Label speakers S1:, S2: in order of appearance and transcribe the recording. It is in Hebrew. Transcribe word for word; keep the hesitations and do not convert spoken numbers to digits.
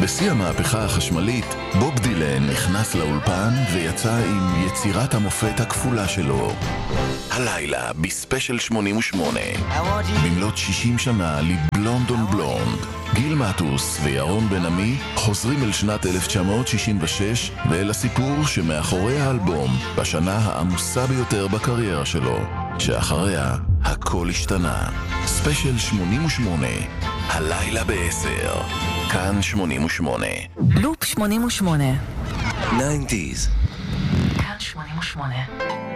S1: בשיא המהפכה החשמלית, בוב דילן נכנס לאולפן ויצא עם יצירת המופת הכפולה שלו. הלילה בספיישל שמונים ושמונה, במלאת שישים שנה לבלונד און בלונד. גיל מטוס וירון בן עמי חוזרים אל שנת אלף תשע מאות שישים ושש ואל הסיפור שמאחורי האלבום בשנה העמוסה ביותר בקריירה שלו, שאחריה הכל השתנה. ספיישל שמונים ושמונה, הלילה בעשר, כאן שמונים ושמונה.
S2: לופ שמונים ושמונה.
S3: תשעים.
S2: כאן שמונים ושמונה.